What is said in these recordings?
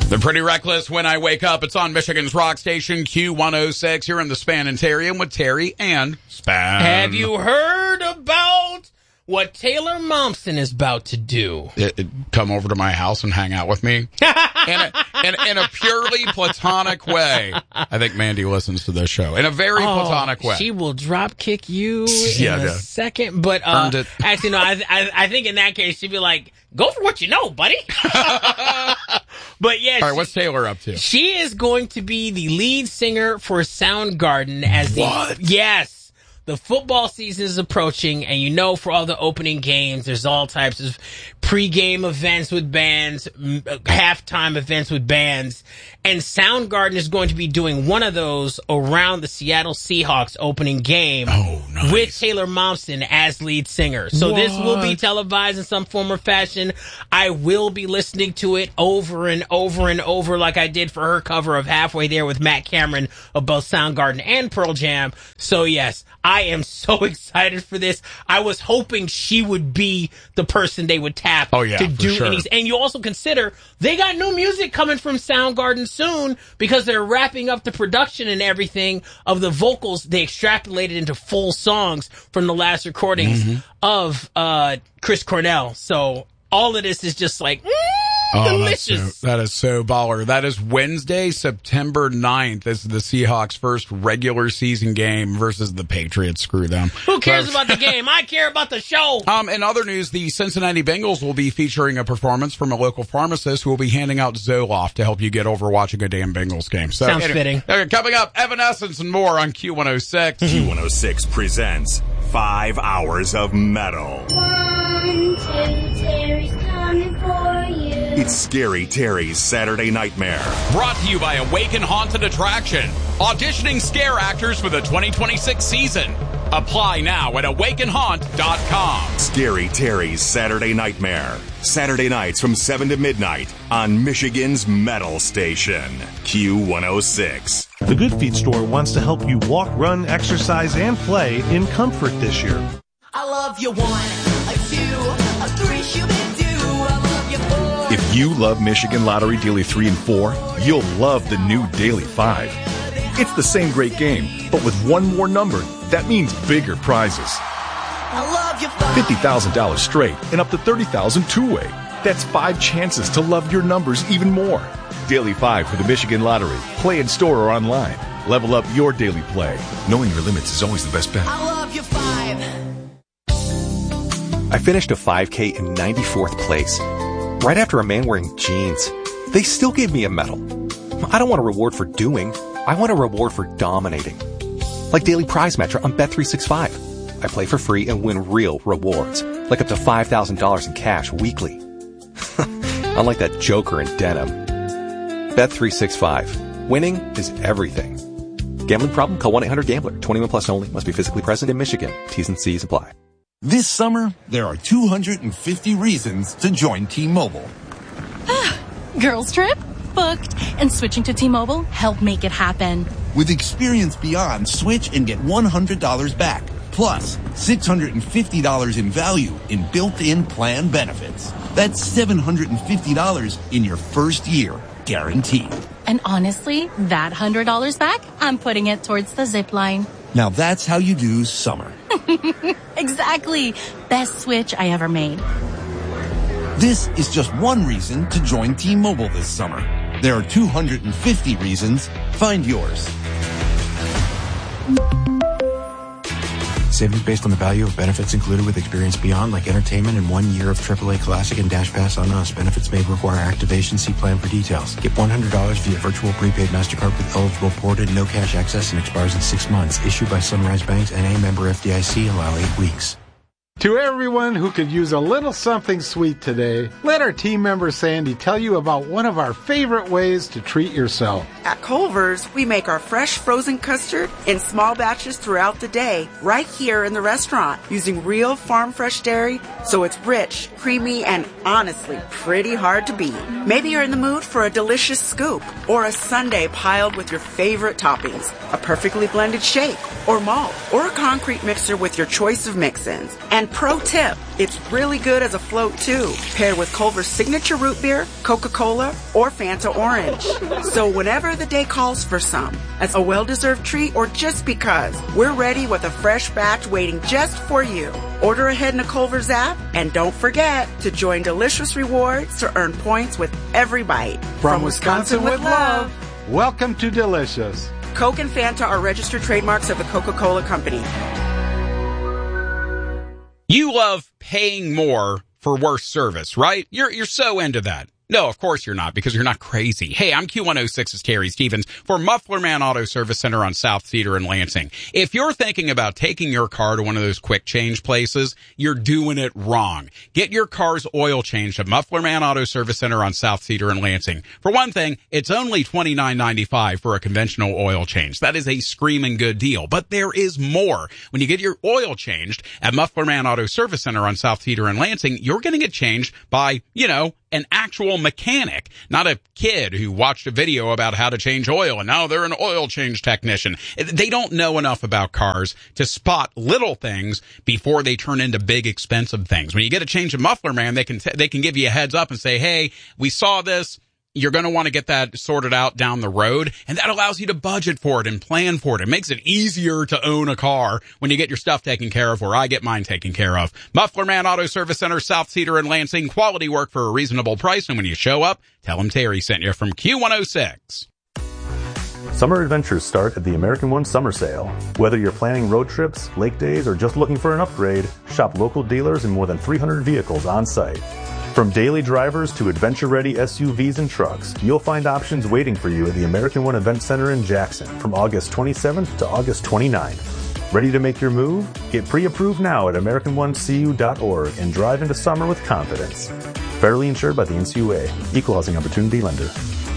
They're pretty reckless when I wake up. It's on Michigan's rock station, Q106. You're in the Span and Terry with Terry and Span. Have you heard about what Taylor Momsen is about to do? Come over to my house and hang out with me? in a purely platonic way. I think Mandy listens to this show. In a very platonic way. She will drop kick you in a second. But actually, no, I think in that case, she'd be like, go for what you know, buddy. But yeah. All right, what's Taylor up to? She is going to be the lead singer for Soundgarden as Yes. The football season is approaching, and you know, for all the opening games, there's all types of pre-game events with bands, halftime events with bands, and Soundgarden is going to be doing one of those around the Seattle Seahawks opening game with Taylor Momsen as lead singer. So this will be televised in some form or fashion. I will be listening to it over and over and over like I did for her cover of Halfway There with Matt Cameron of both Soundgarden and Pearl Jam. So yes, I am so excited for this. I was hoping she would be the person they would tap to do any. And you also consider they got new music coming from Soundgarden soon because they're wrapping up the production and everything of the vocals. They extrapolated into full songs from the last recordings of Chris Cornell. So all of this is just like delicious. That is so baller. That is Wednesday, September 9th. This is the Seahawks' first regular season game versus the Patriots. Screw them. Who cares about the game? I care about the show. In other news, the Cincinnati Bengals will be featuring a performance from a local pharmacist who will be handing out Zoloft to help you get over watching a damn Bengals game. So, sounds fitting. Coming up, Evanescence and more on Q106. Q106 presents 5 hours of metal. 1, 2, Terry's coming for you. It's Scary Terry's Saturday Nightmare. Brought to you by Awaken Haunted Attraction. Auditioning scare actors for the 2026 season. Apply now at awakenhaunt.com. Scary Terry's Saturday Nightmare. Saturday nights from 7 to midnight on Michigan's Metal Station. Q106. The Good Feet store wants to help you walk, run, exercise, and play in comfort this year. I love you 1, a 2, a 3, should do. I love you 4. If you love Michigan Lottery Daily 3 and 4, you'll love the new Daily 5. It's the same great game, but with one more number. That means bigger prizes. I love you 5. $50,000 straight and up to $30,000 two-way. That's 5 chances to love your numbers even more. Daily 5 for the Michigan Lottery. Play in store or online. Level up your daily play. Knowing your limits is always the best bet. I love you 5. I finished a 5K in 94th place. Right after a man wearing jeans. They still gave me a medal. I don't want a reward for doing. I want a reward for dominating. Like Daily Prize Match on Bet365. I play for free and win real rewards. Like up to $5,000 in cash weekly. Unlike that joker in denim. Bet365. Winning is everything. Gambling problem? Call 1-800-GAMBLER. 21 plus only. Must be physically present in Michigan. T's and C's apply. This summer, there are 250 reasons to join T-Mobile. Girls trip? Booked. And switching to T-Mobile helped make it happen. With Experience Beyond, switch and get $100 back. Plus, $650 in value in built-in plan benefits. That's $750 in your first year, guaranteed. And honestly, that $100 back, I'm putting it towards the zip line. Now that's how you do summer. Exactly. Best switch I ever made. This is just one reason to join T-Mobile this summer. There are 250 reasons. Find yours. Savings based on the value of benefits included with Experience Beyond, like entertainment and 1 year of AAA Classic and Dash Pass on us. Benefits may require activation. See plan for details. Get $100 via virtual prepaid MasterCard with eligible ported, no cash access, and expires in 6 months. Issued by Sunrise Banks, N.A. member FDIC. Allow 8 weeks. To everyone who could use a little something sweet today, let our team member Sandy tell you about one of our favorite ways to treat yourself. At Culver's, we make our fresh frozen custard in small batches throughout the day, right here in the restaurant, using real farm fresh dairy, so it's rich, creamy, and honestly pretty hard to beat. Maybe you're in the mood for a delicious scoop, or a sundae piled with your favorite toppings, a perfectly blended shake, or malt, or a concrete mixer with your choice of mix-ins. And And pro tip, it's really good as a float too, paired with Culver's signature root beer, Coca-Cola, or Fanta Orange. So whenever the day calls for some, as a well-deserved treat or just because, we're ready with a fresh batch waiting just for you. Order ahead in the Culver's app, and don't forget to join Delicious Rewards to earn points with every bite. From Wisconsin with love. Welcome to Delicious. Coke and Fanta are registered trademarks of the Coca-Cola Company. You love paying more for worse service, right? You're so into that. No, of course you're not, because you're not crazy. Hey, I'm Q106's Terry Stevens for Muffler Man Auto Service Center on South Cedar in Lansing. If you're thinking about taking your car to one of those quick change places, you're doing it wrong. Get your car's oil changed at Muffler Man Auto Service Center on South Cedar in Lansing. For one thing, it's only $29.95 for a conventional oil change. That is a screaming good deal. But there is more. When you get your oil changed at Muffler Man Auto Service Center on South Cedar in Lansing, you're getting it changed by, an actual mechanic, not a kid who watched a video about how to change oil and now they're an oil change technician. They don't know enough about cars to spot little things before they turn into big expensive things. When you get a change of Muffler Man, they can give you a heads up and say, hey, we saw this. You're going to want to get that sorted out down the road, and that allows you to budget for it and plan for it. It makes it easier to own a car when you get your stuff taken care of, or I get mine taken care of. Muffler Man Auto Service Center, South Cedar and Lansing. Quality work for a reasonable price, and when you show up, tell them Terry sent you from Q106. Summer adventures start at the American One Summer Sale. Whether you're planning road trips, lake days, or just looking for an upgrade, shop local dealers and more than 300 vehicles on site. From daily drivers to adventure-ready SUVs and trucks, you'll find options waiting for you at the American One Event Center in Jackson from August 27th to August 29th. Ready to make your move? Get pre-approved now at AmericanOneCU.org and drive into summer with confidence. Federally insured by the NCUA. Equal Housing Opportunity Lender.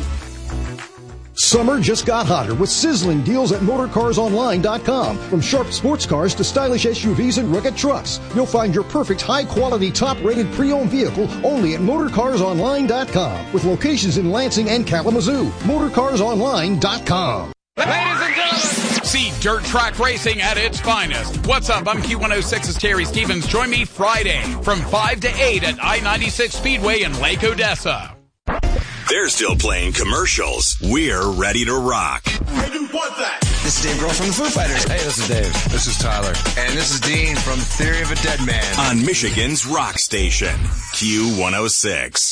Summer just got hotter with sizzling deals at MotorCarsOnline.com. From sharp sports cars to stylish SUVs and rugged trucks, you'll find your perfect high-quality, top-rated pre-owned vehicle only at MotorCarsOnline.com. With locations in Lansing and Kalamazoo. MotorCarsOnline.com. Ladies and gentlemen, see dirt track racing at its finest. What's up? I'm Q106's Terry Stevens. Join me Friday from 5 to 8 at I-96 Speedway in Lake Odessa. They're still playing commercials. We're ready to rock. Hey, you want that? This is Dave Grohl from the Foo Fighters. Hey, this is Dave. This is Tyler. And this is Dean from Theory of a Dead Man. On Michigan's rock station, Q106.